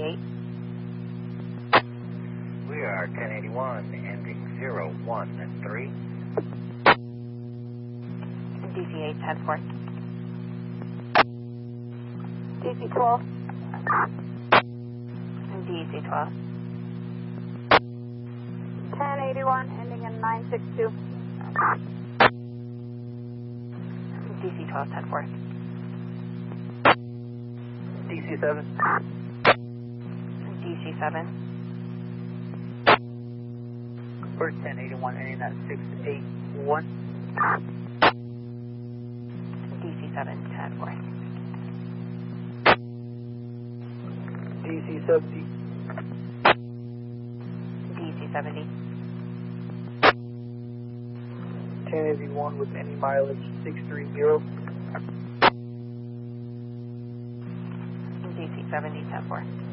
1088. We are 1081, ending 013. DC-8, 10-4. DC-12. DC-12. 1081, ending in 962. DC-12, 10-4. DC-7. DC-7. We're 1081, ending at 681. DC-7, 10-4. DC-70. DC-70. 1081 with any mileage 630. DC-70, 10-4.